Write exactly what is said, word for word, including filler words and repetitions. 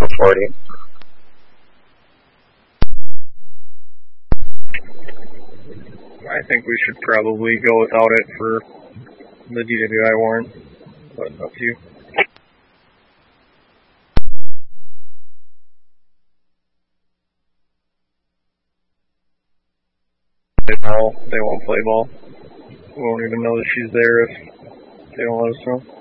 Bravo forty. I think we should probably go without it for the D W I warrant, but up to you. They won't, they won't play ball. We won't even know that she's there if they don't let us know.